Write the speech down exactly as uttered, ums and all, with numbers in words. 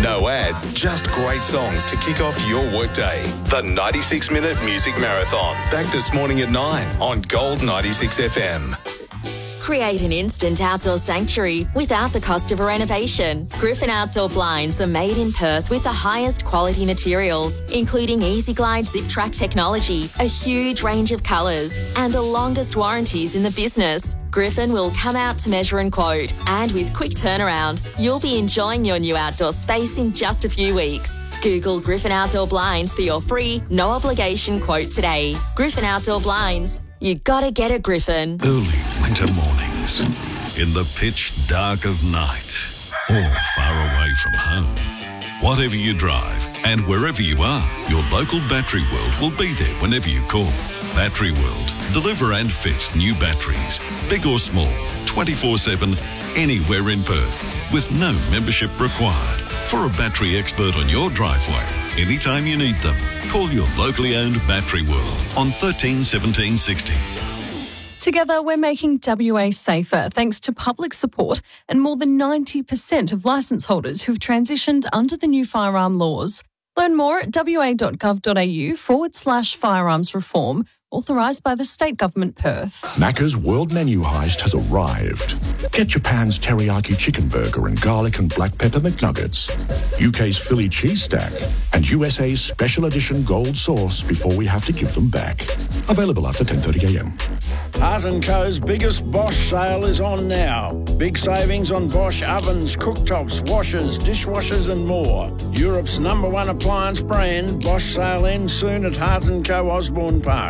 No ads, just great songs to kick off your workday. The ninety-six minute Music Marathon. Back this morning at nine on Gold ninety-six F M. Create an instant outdoor sanctuary without the cost of a renovation. Griffin Outdoor Blinds are made in Perth with the highest quality materials, including Easy Glide Zip Track technology, a huge range of colours, and the longest warranties in the business. Griffin will come out to measure and quote, and with quick turnaround, you'll be enjoying your new outdoor space in just a few weeks. Google Griffin Outdoor Blinds for your free, no obligation quote today. Griffin Outdoor Blinds. You gotta get a Griffin. Early winter mornings, in the pitch dark of night, or far away from home. Whatever you drive and wherever you are, your local Battery World will be there whenever you call. Battery World. Deliver and fit new batteries, big or small, twenty-four seven, anywhere in Perth, with no membership required. For a battery expert on your driveway, anytime you need them, call your locally owned Battery World on thirteen seventeen sixty. Together, we're making W A safer thanks to public support and more than ninety percent of licence holders who've transitioned under the new firearm laws. Learn more at wa.gov.au forward slash firearms reform, authorised by the State Government Perth. Macca's World Menu Heist has arrived. Get Japan's teriyaki chicken burger and garlic and black pepper McNuggets, U K's Philly cheese stack, and U S A's special edition gold sauce before we have to give them back. Available after ten thirty a m. Hart and Co's biggest Bosch sale is on now. Big savings on Bosch ovens, cooktops, washers, dishwashers and more. Europe's number one appliance brand, Bosch sale ends soon at Hart and Co Osborne Park.